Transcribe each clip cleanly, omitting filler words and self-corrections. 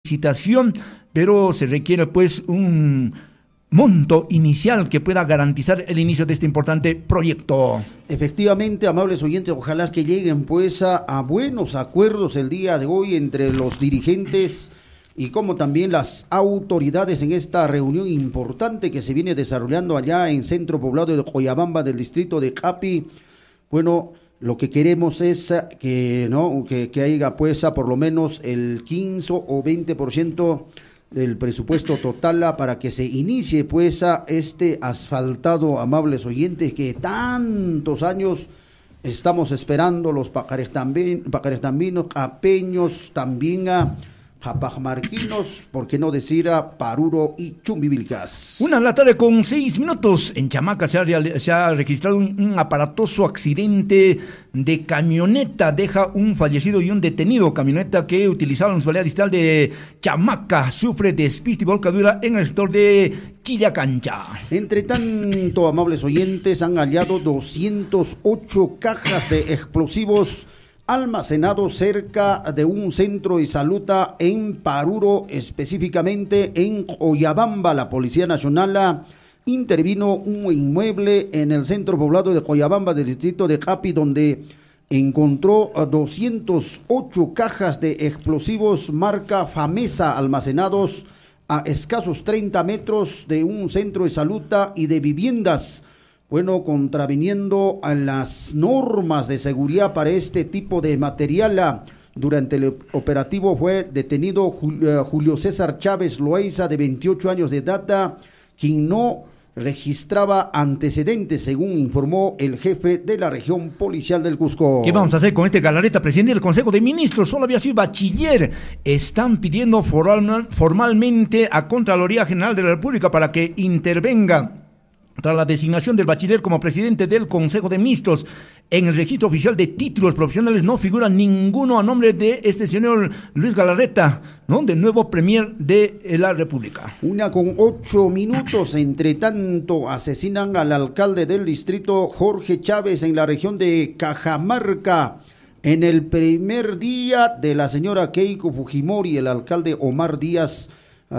licitación, pero se requiere pues un monto inicial que pueda garantizar el inicio de este importante proyecto. Efectivamente, amables oyentes, ojalá que lleguen pues a buenos acuerdos el día de hoy entre los dirigentes y como también las autoridades en esta reunión importante que se viene desarrollando allá en Centro Poblado de Coyabamba del distrito de Capi. Bueno, lo que queremos es que haya pues por lo menos el 15 o 20% del presupuesto total para que se inicie pues este asfaltado, amables oyentes, que tantos años estamos esperando los pacarestambinos, capeños, también japajmarquinos, por qué no decir Paruro y Chumbivilcas. 1:06 en Chamaca se ha registrado un aparatoso accidente de camioneta, deja un fallecido y un detenido. Camioneta que utilizaba la municipalidad distrital de Chamaca sufre despiste y volcadura en el sector de Chillacancha. Entre tanto, amables oyentes, han hallado 208 cajas de explosivos almacenados cerca de un centro de salud en Paruro, específicamente en Coyabamba. La Policía Nacional intervino un inmueble en el centro poblado de Coyabamba del distrito de Capi, donde encontró 208 cajas de explosivos marca Famesa almacenados a escasos 30 metros de un centro de salud y de viviendas. Bueno, contraviniendo a las normas de seguridad para este tipo de material. Durante el operativo fue detenido Julio César Chávez Loaiza, de 28 años de edad, quien no registraba antecedentes, según informó el jefe de la región policial del Cusco. ¿Qué vamos a hacer con este Galarreta, presidente del Consejo de Ministros? Solo había sido bachiller. Están pidiendo formalmente a Contraloría General de la República para que intervenga tras la designación del bachiller como presidente del Consejo de Ministros. En el registro oficial de títulos profesionales no figura ninguno a nombre de este señor Luis Galarreta, ¿no?, del nuevo premier de la República. 1:08. Entre tanto, asesinan al alcalde del distrito Jorge Chávez en la región de Cajamarca. En el primer día de la señora Keiko Fujimori, el alcalde Omar Díaz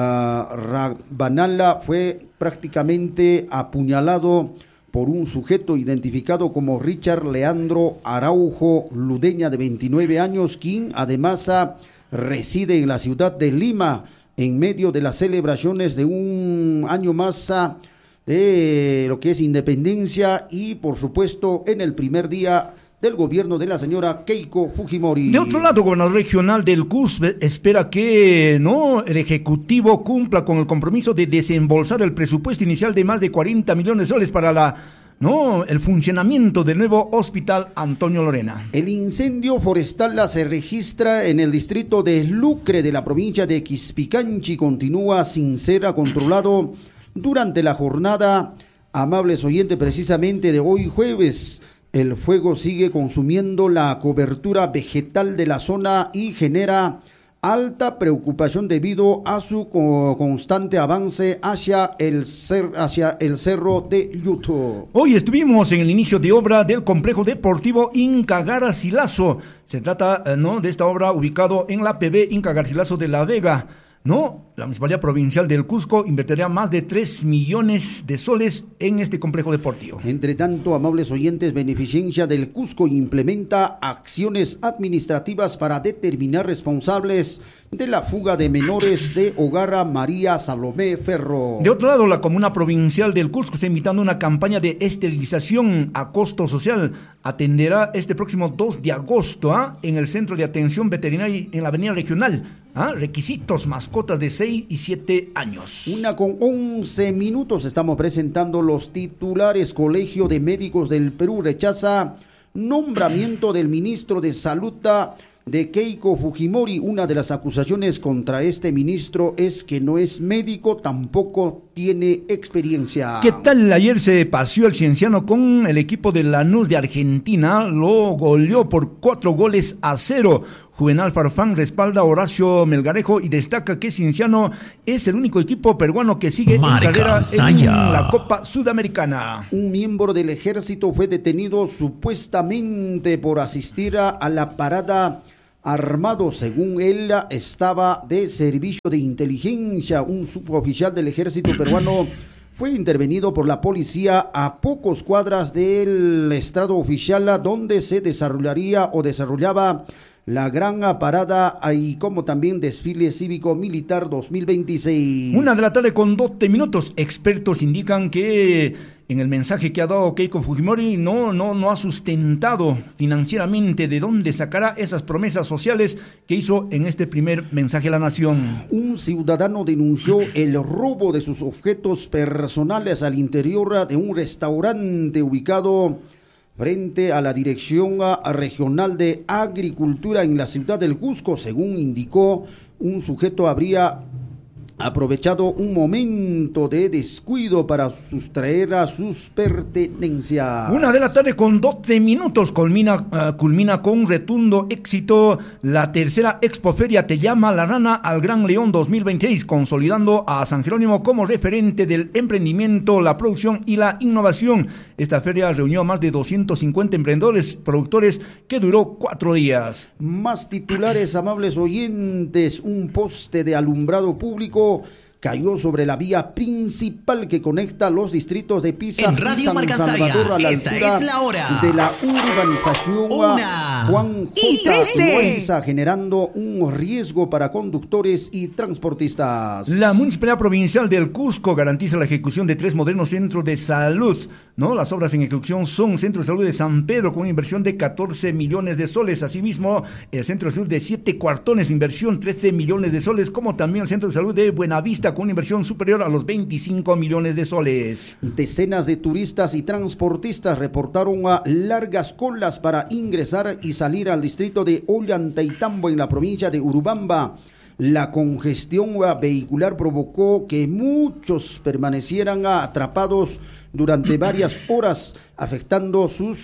Rabanala fue prácticamente apuñalado por un sujeto identificado como Richard Leandro Araujo Ludeña, de 29 años, quien además reside en la ciudad de Lima en medio de las celebraciones de un año más de lo que es independencia y por supuesto en el primer día del gobierno de la señora Keiko Fujimori. De otro lado, gobernador regional del Cusco espera que el Ejecutivo cumpla con el compromiso de desembolsar el presupuesto inicial de más de 40 millones de soles para el funcionamiento del nuevo hospital Antonio Lorena. El incendio forestal se registra en el distrito de Lucre de la provincia de Quispicanchi. Continúa sin ser controlado durante la jornada, amables oyentes, precisamente de hoy jueves. El fuego sigue consumiendo la cobertura vegetal de la zona y genera alta preocupación debido a su constante avance hacia el cerro de Yuto. Hoy estuvimos en el inicio de obra del complejo deportivo Inca Garcilaso. Se trata de esta obra ubicado en la PB Inca Garcilaso de La Vega. La Municipalidad Provincial del Cusco invertirá más de 3 millones de soles en este complejo deportivo. Entre tanto, amables oyentes, Beneficencia del Cusco implementa acciones administrativas para determinar responsables de la fuga de menores de Hogar María Salomé Ferro. De otro lado, la Comuna Provincial del Cusco está invitando una campaña de esterilización a costo social. Atenderá este próximo 2 de agosto en el Centro de Atención Veterinaria en la Avenida Regional. Requisitos: mascotas de 6 y 7 años. 1:11. Estamos presentando los titulares. Colegio de Médicos del Perú rechaza nombramiento del ministro de Salud de Keiko Fujimori. Una de las acusaciones contra este ministro es que no es médico, tampoco tiene experiencia. ¿Qué tal? Ayer se paseó el Cienciano con el equipo de Lanús de Argentina, lo goleó por 4-0. Juvenal Farfán respalda a Horacio Melgarejo y destaca que Cienciano es el único equipo peruano que sigue en carrera en la Copa Sudamericana. Un miembro del ejército fue detenido supuestamente por asistir a la parada armado, según él, estaba de servicio de inteligencia. Un suboficial del ejército peruano fue intervenido por la policía a pocos cuadras del estrado oficial donde se desarrollaba la gran parada y como también desfile cívico-militar 2026. 1:00 con 12 minutos. Expertos indican que en el mensaje que ha dado Keiko Fujimori no ha sustentado financieramente de dónde sacará esas promesas sociales que hizo en este primer mensaje a la nación. Un ciudadano denunció el robo de sus objetos personales al interior de un restaurante ubicado frente a la Dirección Regional de Agricultura en la ciudad del Cusco. Según indicó, un sujeto habría aprovechado un momento de descuido para sustraer a sus pertenencias. 1:00 con 12 minutos. Culmina con retundo éxito la tercera Expoferia Te Llama la Rana al Gran León 2026, consolidando a San Jerónimo como referente del emprendimiento, la producción y la innovación. Esta feria reunió a más de 250 emprendedores, productores, que duró 4 días. Más titulares, amables oyentes. Un poste de alumbrado público cayó sobre la vía principal que conecta los distritos de Pisa en Radio y San Marcasaya, Salvador a la esta altura es la hora de la urbanización Juan J. Loaiza, generando un riesgo para conductores y transportistas. La Municipalidad Provincial del Cusco garantiza la ejecución de 3 modernos centros de salud, ¿no? Las obras en ejecución son Centro de Salud de San Pedro con una inversión de 14 millones de soles, asimismo el Centro de Salud de 7 Cuartones, inversión 13 millones de soles, como también el Centro de Salud de Buenavista con una inversión superior a los 25 millones de soles. Decenas de turistas y transportistas reportaron a largas colas para ingresar y salir al distrito de Ollantaytambo en la provincia de Urubamba. La congestión vehicular provocó que muchos permanecieran atrapados durante varias horas, afectando sus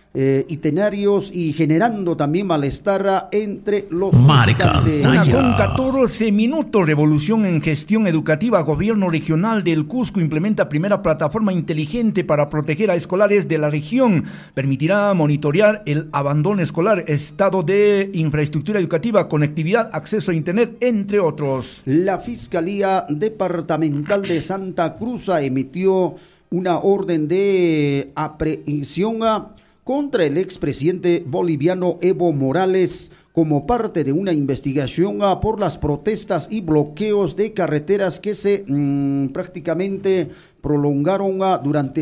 itinerarios y generando también malestar entre los Marcasaya. 1:14 minutos. Revolución en gestión educativa. Gobierno regional del Cusco implementa primera plataforma inteligente para proteger a escolares de la región. Permitirá monitorear el abandono escolar, estado de infraestructura educativa, conectividad, acceso a internet, entre otros. La Fiscalía Departamental de Santa Cruz emitió una orden de aprehensión contra el expresidente boliviano Evo Morales como parte de una investigación por las protestas y bloqueos de carreteras que se prácticamente prolongaron durante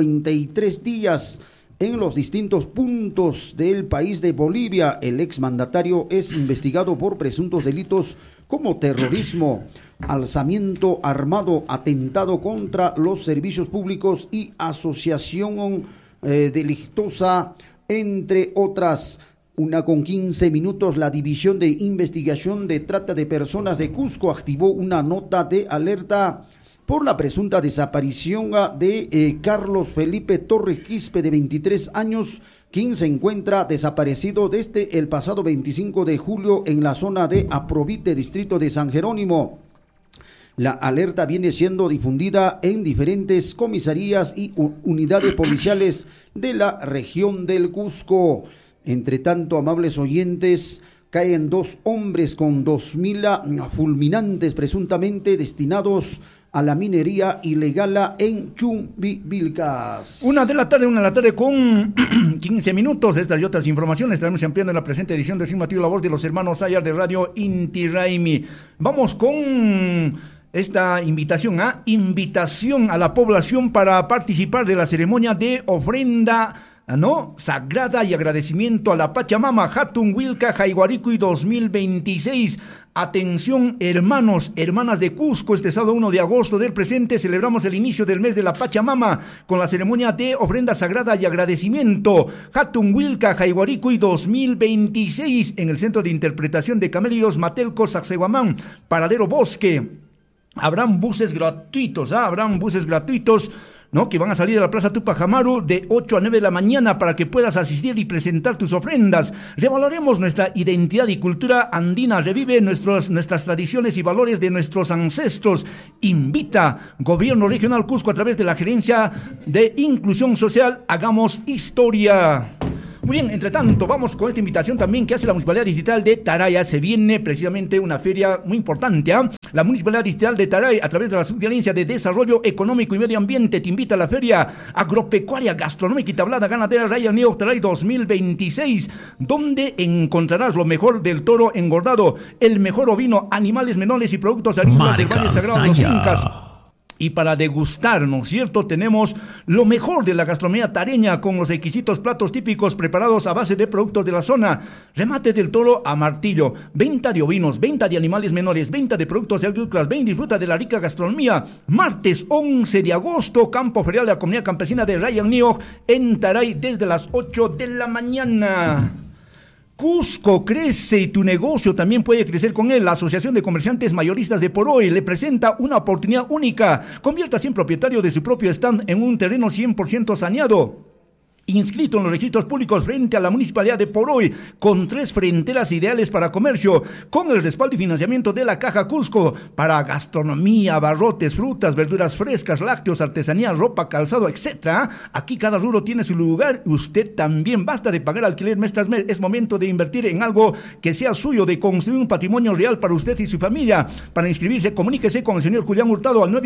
53 días en los distintos puntos del país de Bolivia. El exmandatario es investigado por presuntos delitos como terrorismo, alzamiento armado, atentado contra los servicios públicos y asociación delictosa, entre otras. 1:15 minutos. La División de Investigación de Trata de Personas de Cusco activó una nota de alerta por la presunta desaparición de Carlos Felipe Torres Quispe, de 23 años, quien se encuentra desaparecido desde el pasado 25 de julio en la zona de Aprovite, distrito de San Jerónimo. La alerta viene siendo difundida en diferentes comisarías y unidades policiales de la región del Cusco. Entre tanto, amables oyentes, caen 2 hombres con 2.000 fulminantes presuntamente destinados a la minería ilegal en Chumbivilcas. 1:00 con 15 minutos. Estas y otras informaciones estaremos ampliando en la presente edición de Informativo La Voz de los Hermanos Sayar de Radio Inti Raymi. Vamos con esta invitación a la población para participar de la ceremonia de ofrenda sagrada y agradecimiento a la Pachamama Hatun Wilca Jaiguaricuy 2026. Atención, hermanos, hermanas de Cusco, este sábado 1 de agosto del presente celebramos el inicio del mes de la Pachamama con la ceremonia de ofrenda sagrada y agradecimiento Hatun Wilca Jaiguaricuy 2026 en el Centro de Interpretación de Camélidos Matelco Sacsayhuamán, Paradero Bosque. Habrán buses gratuitos, ¿no? Que van a salir de la Plaza Tupac Amaru de 8 a 9 de la mañana para que puedas asistir y presentar tus ofrendas. Revaloremos nuestra identidad y cultura andina, revive nuestras tradiciones y valores de nuestros ancestros. Invita Gobierno Regional Cusco a través de la Gerencia de Inclusión Social. Hagamos historia. Muy bien, entre tanto, vamos con esta invitación también que hace la Municipalidad Distrital de Taraya. Se viene precisamente una feria muy importante, ¿eh? La Municipalidad Distrital de Taraya, a través de la Subgerencia de Desarrollo Económico y Medio Ambiente, te invita a la Feria Agropecuaria, Gastronómica y Tablada Ganadera Raya New Taray 2026, donde encontrarás lo mejor del toro engordado, el mejor ovino, animales menores y productos agrícolas del Valle Sagrado de los Incas. Y para degustar, ¿no es cierto?, tenemos lo mejor de la gastronomía tareña con los exquisitos platos típicos preparados a base de productos de la zona. Remate del toro a martillo, venta de ovinos, venta de animales menores, venta de productos agrícolas. Ven y disfruta de la rica gastronomía. Martes 11 de agosto, Campo Ferial de la Comunidad Campesina de Ryan Nioh en Taray desde las 8 de la mañana. Cusco crece y tu negocio también puede crecer con él. La Asociación de Comerciantes Mayoristas de Poroy le presenta una oportunidad única. Conviértase en propietario de su propio stand en un terreno 100% saneado. Inscrito en los registros públicos frente a la Municipalidad de Poroy, con 3 fronteras ideales para comercio, con el respaldo y financiamiento de la Caja Cusco, para gastronomía, abarrotes, frutas, verduras frescas, lácteos, artesanía, ropa, calzado, etc. Aquí cada rubro tiene su lugar, usted también. Basta de pagar alquiler mes tras mes, es momento de invertir en algo que sea suyo, de construir un patrimonio real para usted y su familia. Para inscribirse, comuníquese con el señor Julián Hurtado al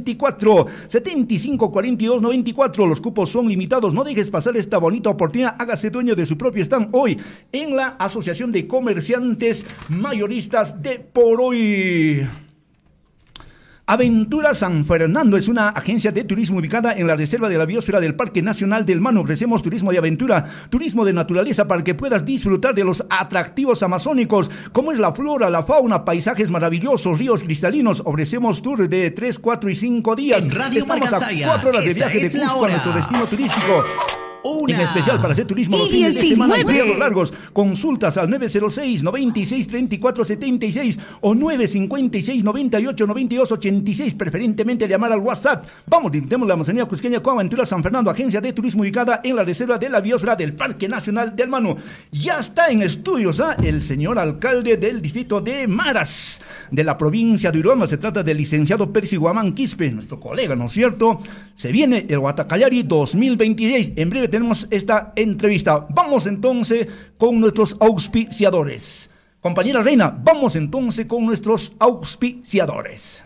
984-7542-94. Los cupos son limitados, no dejes pasar esta bonita oportunidad. Hágase dueño de su propio stand hoy en la Asociación de Comerciantes Mayoristas de Poroy. Aventura San Fernando es una agencia de turismo ubicada en la reserva de la biosfera del Parque Nacional del Manu. Ofrecemos turismo de aventura, turismo de naturaleza para que puedas disfrutar de los atractivos amazónicos, como es la flora, la fauna, paisajes maravillosos, ríos cristalinos. Ofrecemos tours de 3, 4 y 5 días. En Radio Estamos Marcasaya, a 4 horas de viaje de Cusco a nuestro destino turístico. En especial para hacer turismo los fines de semana y periodos largos. Consultas al 906-96-34-76 o 956-98-92-86. Preferentemente llamar al WhatsApp. Vamos, disfrutemos la Amazonía cusqueña con Aventura San Fernando, agencia de turismo ubicada en la reserva de la biosfera del Parque Nacional del Manu. Ya está en estudios el señor alcalde del distrito de Maras, de la provincia de Uroma. Se trata del licenciado Percy Guamán Quispe, nuestro colega, ¿no es cierto? Se viene el Huatacallari 2026. En breve tenemos esta entrevista. Vamos entonces con nuestros auspiciadores. Compañera Reina, vamos entonces con nuestros auspiciadores.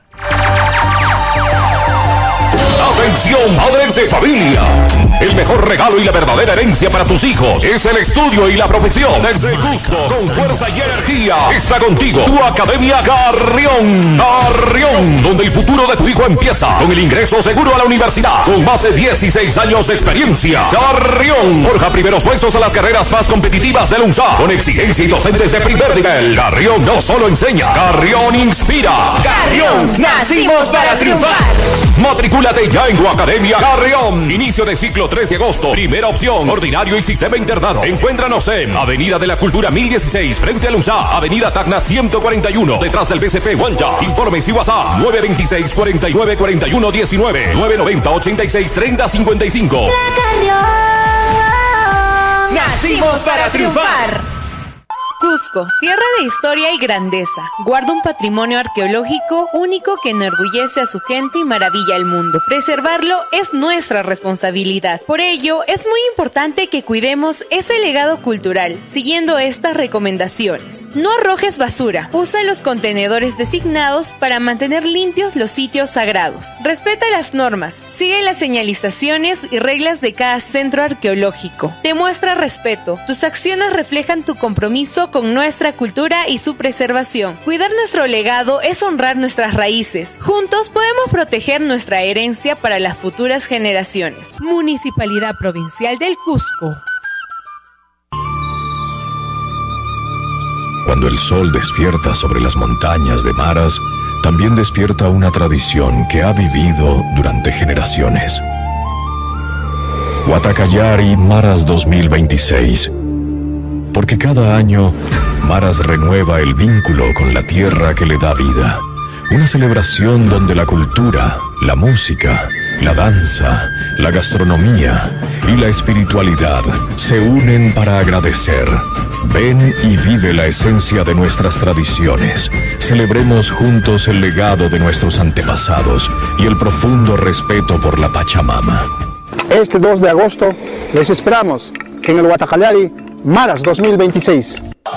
Atención, padres de familia. El mejor regalo y la verdadera herencia para tus hijos es el estudio y la profesión. Desde Cusco, con fuerza y energía, está contigo tu Academia Carrión. Carrión, donde el futuro de tu hijo empieza con el ingreso seguro a la universidad, con más de 16 años de experiencia. Carrión forja primeros puestos a las carreras más competitivas del UNSA, con exigencia y docentes de primer nivel. Carrión no solo enseña, Carrión inspira. Carrión, nacimos para triunfar. Matricúlate ya en tu Academia Carrión. Inicio de ciclo 3 de agosto. Primera opción, ordinario y sistema internado. Encuéntranos en Avenida de la Cultura 1016, frente al UNSA, Avenida Tacna 141, detrás del BCP Huancha. Informes y WhatsApp 926-494119, 990-863055. La Carrión, nacimos para triunfar. Cusco, tierra de historia y grandeza, guarda un patrimonio arqueológico único que enorgullece a su gente y maravilla al mundo. Preservarlo es nuestra responsabilidad. Por ello, es muy importante que cuidemos ese legado cultural, siguiendo estas recomendaciones. No arrojes basura, usa los contenedores designados para mantener limpios los sitios sagrados. Respeta las normas, sigue las señalizaciones y reglas de cada centro arqueológico. Demuestra respeto, tus acciones reflejan tu compromiso con nuestra cultura y su preservación. Cuidar nuestro legado es honrar nuestras raíces. Juntos podemos proteger nuestra herencia para las futuras generaciones. Municipalidad Provincial del Cusco. Cuando el sol despierta sobre las montañas de Maras, también despierta una tradición que ha vivido durante generaciones. Huatacallari Maras 2026. Porque cada año, Maras renueva el vínculo con la tierra que le da vida. Una celebración donde la cultura, la música, la danza, la gastronomía y la espiritualidad se unen para agradecer. Ven y vive la esencia de nuestras tradiciones. Celebremos juntos el legado de nuestros antepasados y el profundo respeto por la Pachamama. Este 2 de agosto les esperamos que en el Huatacaliari, Maras 2026.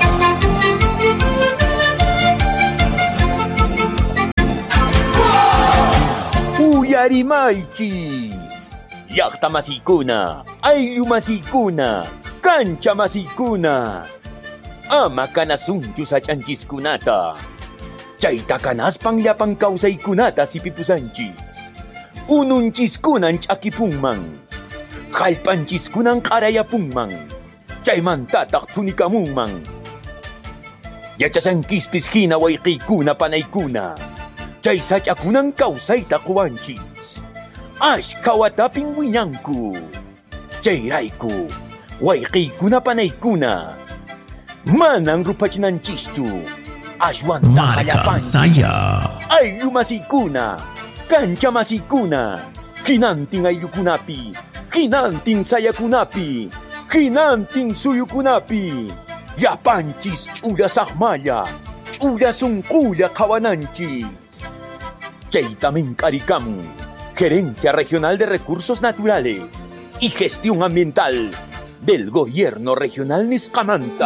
Uyarimaichis, llaqta masikuna, ayllu masikuna, cancha masikuna. Ama kanasunchu sachanchiskunata. Chayta kanaspan llapan kawsaykunata sipipusanchis. Ununchiskunan ch'akipunman. Hallpanchiskunan q'arayapunman. Chaymantataq tunikamunman. Yachasankispis hina wayqiykuna panaykuna. Chay sach'akunan kawsayta quwanchis. Ashka watapin wiñanku. Chayrayku wayqiykuna panaykuna. Manan rupachinanchistu. Marca Saya. Ayllu masikuna, cancha masikuna, hinantin ayllukunapi, hinantin sayakunapi, hinantin suyukunapi, yapanchis ch'ulla saqmalla, ch'ulla sunqulla qawananchis. Chaytamen karikamun, Gerencia Regional de Recursos Naturales y Gestión Ambiental del Gobierno Regional Nisqamanta.